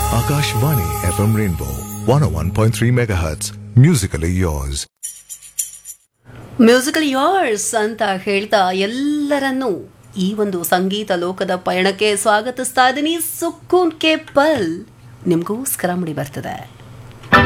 Akashvani FM Rainbow 101.3 MHz. Musically yours. Musical yours ಅಂತ ಹೇಳ್ತಾ ಎಲ್ಲರನ್ನೂ ಈ ಒಂದು ಸಂಗೀತ ಲೋಕದ ಪಯಣಕ್ಕೆ ಸ್ವಾಗತಿಸ್ತಾ ಇದ್ದೀನಿ. ಸುಕ್ಕೂನ್ ಕೆ ಪಲ್ ನಿಮಗೋಸ್ಕರ ಮುಡಿ ಬರ್ತದೆ.